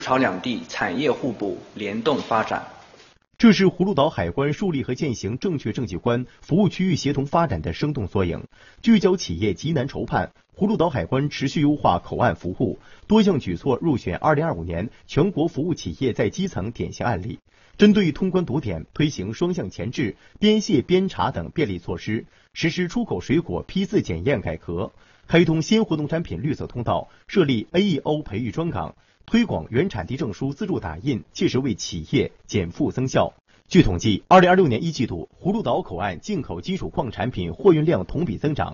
朝两地产业互补、联动发展。 这是葫芦岛海关树立和践行正确政绩观、服务区域协同发展的生动缩影。聚焦企业急难愁盼，葫芦岛海关持续优化口岸服务，多项举措入选2025年全国服务企业在基层典型案例。针对通关堵点，推行双向前置、边卸边查等便利措施，实施出口水果批次检验改革，开通鲜活农产品绿色通道，设立 AEO 培育专岗，推广原产地证书自助打印，切实为企业减负增效。据统计，2026年一季度，葫芦岛口岸进口基础矿产品货运量同比增长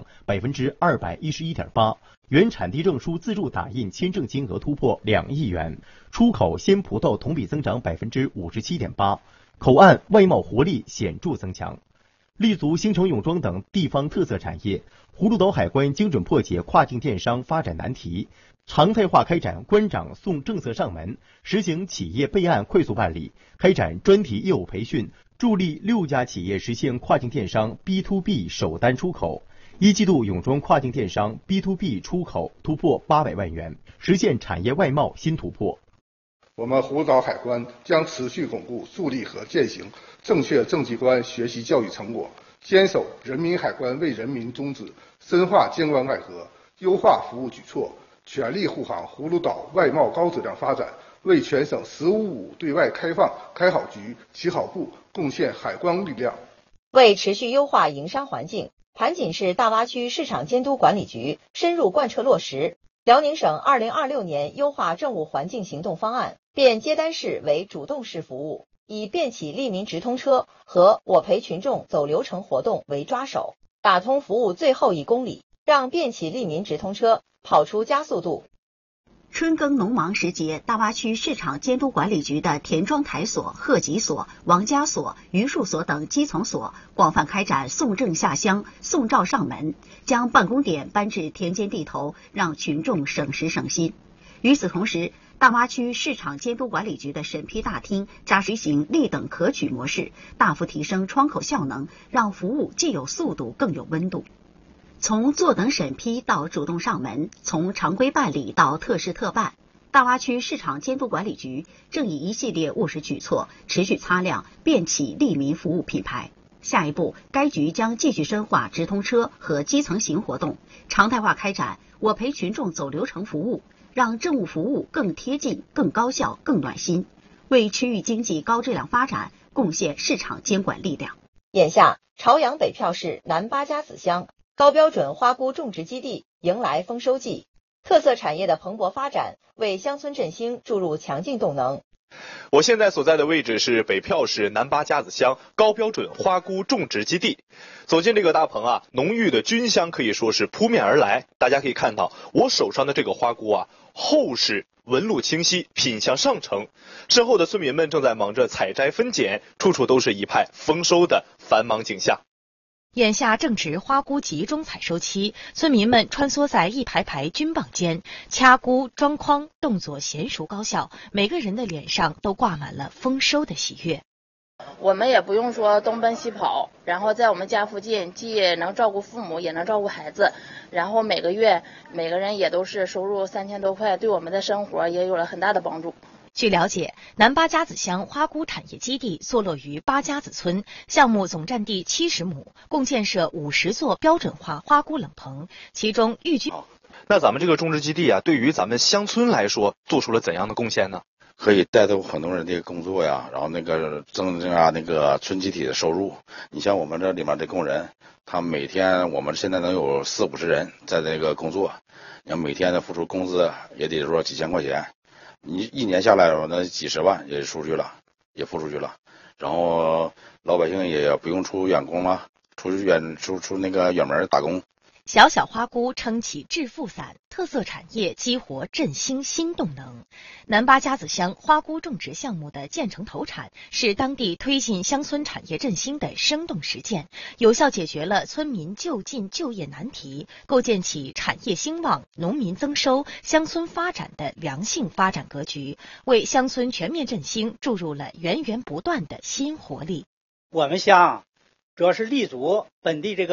211.8%，原产地证书自助打印签证金额突破2亿元，出口鲜葡萄同比增长57.8%，口岸外贸活力显著增强。立足兴城永庄等地方特色产业，葫芦岛海关精准破解跨境电商发展难题，常态化开展关长送政策上门，实行企业备案快速办理，开展专题业务培训，助力6家企业实现跨境电商 B2B 首单出口。一季度永庄跨境电商 B2B 出口突破800万元，实现产业外贸新突破。 我们葫芦岛海关将持续巩固树立和践行正确政绩观学习教育成果，坚守人民海关为人民宗旨，深化监管改革，优化服务举措，全力护航葫芦岛外贸高质量发展，为全省“15+5”对外开放开好局、起好步贡献海关力量。 为持续优化营商环境，盘锦市大洼区市场监督管理局深入贯彻落实辽宁省2026年优化政务环境行动方案，变接单式为主动式服务，以便起利民直通车和我陪群众走流程活动为抓手，打通服务最后1公里，让便起利民直通车跑出加速度。 春耕农忙时节，大洼区市场监督管理局的田庄台所、贺集所、王家所、榆树所等基层所广泛开展送证下乡、送照上门，将办公点搬至田间地头，让群众省时省心。与此同时，大洼区市场监督管理局的审批大厅扎实行立等可取模式，大幅提升窗口效能，让服务既有速度更有温度。从坐等审批到主动上门，从常规办理到特事特办，大洼区市场监督管理局正以一系列务实举措，持续擦亮便起利民服务品牌。下一步，该局将继续深化直通车和基层型活动，常态化开展我陪群众走流程服务，让政务服务更贴近、更高效、更暖心，为区域经济高质量发展贡献市场监管力量。 眼下，朝阳北票市南八家子乡高标准花菇种植基地迎来丰收季，特色产业的蓬勃发展为乡村振兴注入强劲动能。 我现在所在的位置是北票市南八家子乡高标准花菇种植基地。走进这个大棚啊，浓郁的菌香可以说是扑面而来。大家可以看到我手上的这个花菇啊，厚实纹路清晰，品相上乘。身后的村民们正在忙着采摘分拣，处处都是一派丰收的繁忙景象。 眼下正值花菇集中采收期，村民们穿梭在一排排菌棒间，掐菇装筐，动作娴熟高效，每个人的脸上都挂满了丰收的喜悦。 我们也不用说东奔西跑，然后在我们家附近既能照顾父母，也能照顾孩子，然后每个月每个人也都是收入3000多块，对我们的生活也有了很大的帮助。 据了解，南八家子乡花菇产业基地坐落于八家子村，项目总占地70亩，共建设50座标准化花菇冷棚，其中寓居。 那咱们这个种植基地啊，对于咱们乡村来说，做出了怎样的贡献呢？ 可以带动很多人的工作呀，然后增加村集体的收入。你像我们这里面的工人，他每天我们现在能有40-50人在这个工作，你看每天的付出工资也得说几千块钱。你1年下来那几十万也付出去了，然后老百姓也不用出远工了，出那个远门打工。 小小花菇撑起致富伞，特色产业激活振兴新动能。南八家子乡花菇种植项目的建成投产，是当地推进乡村产业振兴的生动实践，有效解决了村民就近就业难题，构建起产业兴旺、农民增收、乡村发展的良性发展格局，为乡村全面振兴注入了源源不断的新活力。 我们乡主要是立足本地这个